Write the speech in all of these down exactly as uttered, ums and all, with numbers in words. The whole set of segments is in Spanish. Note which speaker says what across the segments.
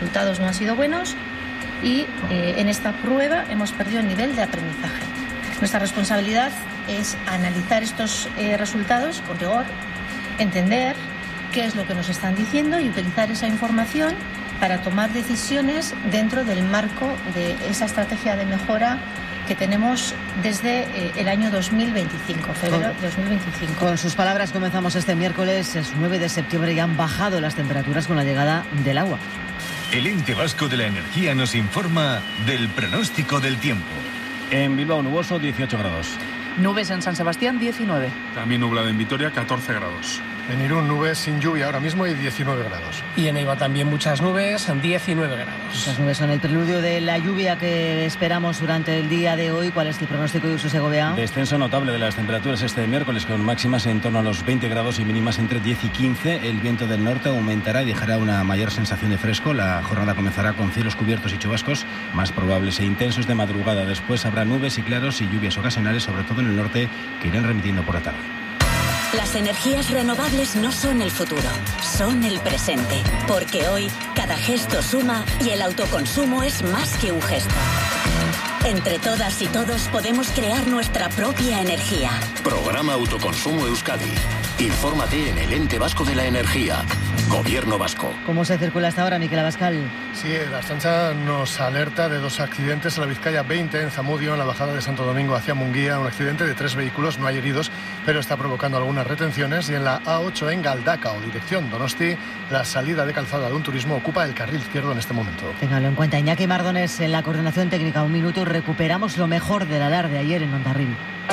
Speaker 1: resultados no han sido buenos y eh, en esta prueba hemos perdido el nivel de aprendizaje. Nuestra responsabilidad es analizar estos eh, resultados con rigor, entender qué es lo que nos están diciendo y utilizar esa información para tomar decisiones dentro del marco de esa estrategia de mejora que tenemos desde eh, el año dos mil veinticinco, febrero de dos mil veinticinco.
Speaker 2: Con sus palabras comenzamos este miércoles, es nueve de septiembre y han bajado las temperaturas con la llegada del agua.
Speaker 3: El Ente Vasco de la Energía nos informa del pronóstico del tiempo.
Speaker 4: En Bilbao nuboso, dieciocho grados.
Speaker 5: Nubes en San Sebastián, diecinueve.
Speaker 6: También nublado en Vitoria, catorce grados.
Speaker 7: En Irún, nubes sin lluvia ahora mismo y diecinueve grados.
Speaker 8: Y en Eibar también muchas nubes, diecinueve grados.
Speaker 2: Esas nubes son el preludio de la lluvia que esperamos durante el día de hoy. ¿Cuál es el pronóstico de Uso Segovia?
Speaker 4: Descenso notable de las temperaturas este miércoles, con máximas en torno a los veinte grados y mínimas entre diez y quince. El viento del norte aumentará y dejará una mayor sensación de fresco. La jornada comenzará con cielos cubiertos y chubascos más probables e intensos de madrugada. Después habrá nubes y claros y lluvias ocasionales, sobre todo en el norte, que irán remitiendo por la tarde.
Speaker 9: Las energías renovables no son el futuro, son el presente. Porque hoy, cada gesto suma y el autoconsumo es más que un gesto. Entre todas y todos podemos crear nuestra propia energía.
Speaker 10: Programa Autoconsumo Euskadi. Infórmate en el Ente Vasco de la Energía. Gobierno Vasco.
Speaker 2: ¿Cómo se circula hasta ahora, Miquel Abascal?
Speaker 7: Sí, la Ertzaintza nos alerta de dos accidentes en la Vizcaya veinte, en Zamudio, en la bajada de Santo Domingo hacia Munguía. Un accidente de tres vehículos, no hay heridos, pero está provocando algunas retenciones. Y en la A ocho, en Galdacao, dirección Donosti, la salida de calzada de un turismo ocupa el carril izquierdo en este momento.
Speaker 2: Téngalo en cuenta. Iñaki Mardones en la coordinación técnica. Un minuto y recuperamos lo mejor del alarde ayer en Hondarribia.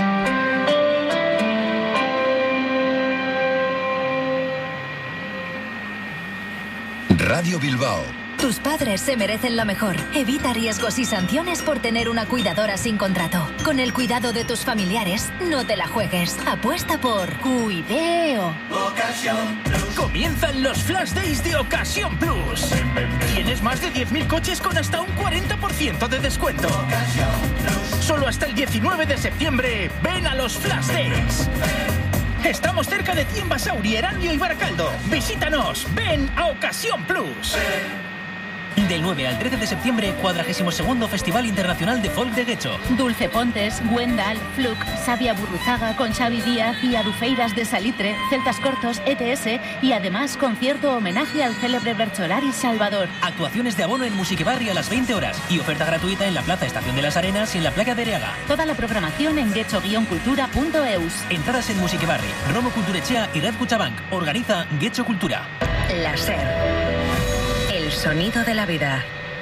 Speaker 10: Radio Bilbao.
Speaker 11: Tus padres se merecen lo mejor. Evita riesgos y sanciones por tener una cuidadora sin contrato. Con el cuidado de tus familiares, no te la juegues. Apuesta por Cuideo.
Speaker 12: Ocasión Plus. Comienzan los Flash Days de Ocasión Plus. Tienes más de diez mil coches con hasta un cuarenta por ciento de descuento. Ocasión Plus. Solo hasta el diecinueve de septiembre, ven a los Flash Days. Estamos cerca de ti en Basauri, Erandio y Baracaldo. Visítanos, ven a Ocasión Plus. Del nueve al trece de septiembre, cuadragésimo segundo Festival Internacional de Folk de Guecho.
Speaker 13: Dulce Pontes, Gwendal, Fluc, Sabia Burruzaga con Xavi Díaz y Adufeiras de Salitre, Celtas Cortos, E T S y además concierto homenaje al célebre Bercholari Salvador.
Speaker 12: Actuaciones de abono en Musiquebarri a las veinte horas y oferta gratuita en la Plaza Estación de las Arenas y en la Playa de Ereaga.
Speaker 13: Toda la programación en guecho guion cultura punto eus.
Speaker 12: Entradas en Musiquebarri, Romo Culturechea y Red Cuchabank. Organiza Guecho Cultura.
Speaker 14: La SER. El sonido de la vida.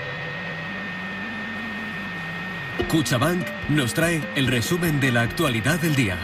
Speaker 15: Cuchabank nos trae el resumen de la actualidad del día.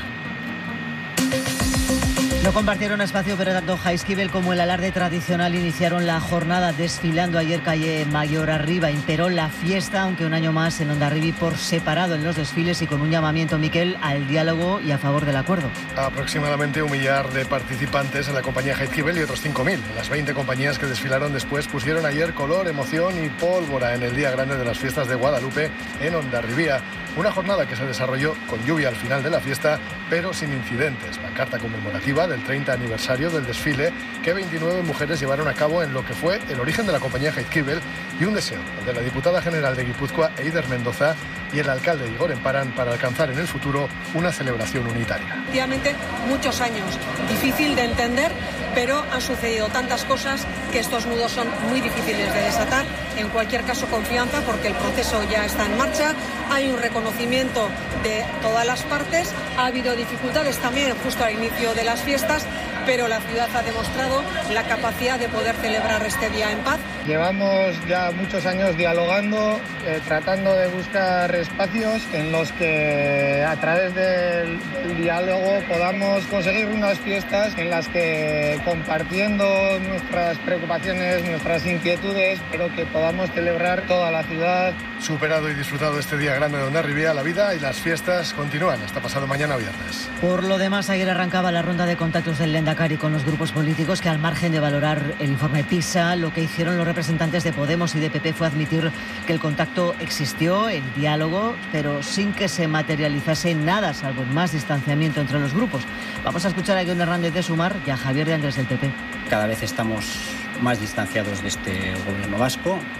Speaker 2: No compartieron espacio, pero tanto Jaizkibel como el alarde tradicional iniciaron la jornada desfilando ayer calle Mayor arriba. Imperó la fiesta, aunque un año más en Hondarribia por separado en los desfiles y con un llamamiento, Miquel, al diálogo y a favor del acuerdo.
Speaker 7: Aproximadamente un millar de participantes en la compañía Jaizkibel y otros cinco mil. Las veinte compañías que desfilaron después pusieron ayer color, emoción y pólvora en el día grande de las fiestas de Guadalupe en Hondarribia. Una jornada que se desarrolló con lluvia al final de la fiesta, pero sin incidentes. Pancarta conmemorativa del treinta aniversario del desfile que veintinueve mujeres llevaron a cabo en lo que fue el origen de la compañía Jaizkibel y un deseo de la diputada general de Guipúzcoa, Eider Mendoza, y el alcalde Igor Emparan para alcanzar en el futuro una celebración unitaria.
Speaker 16: Efectivamente, muchos años, difícil de entender, pero han sucedido tantas cosas que estos nudos son muy difíciles de desatar. En cualquier caso, confianza, porque el proceso ya está en marcha, hay un reconocimiento de todas las partes, ha habido dificultades también justo al inicio de las fiestas, pero la ciudad ha demostrado la capacidad de poder celebrar este día en paz.
Speaker 17: Llevamos ya muchos años dialogando, eh, tratando de buscar espacios en los que a través del, del diálogo podamos conseguir unas fiestas en las que, compartiendo nuestras preocupaciones, nuestras inquietudes, pero que podamos celebrar toda la ciudad.
Speaker 7: Superado y disfrutado este día grande de Hondarribia, la vida y las fiestas continúan hasta pasado mañana viernes.
Speaker 2: Por lo demás, ayer arrancaba la ronda de contactos del Lehendakari con los grupos políticos que, al margen de valorar el informe PISA, lo que hicieron los representantes de Podemos y de P P fue admitir que el contacto existió, el diálogo, pero sin que se materializase nada, salvo más distanciamiento entre los grupos. Vamos a escuchar a Jon Hernández de Sumar y a Javier de Andrés del P P.
Speaker 18: Cada vez estamos más distanciados de este gobierno vasco.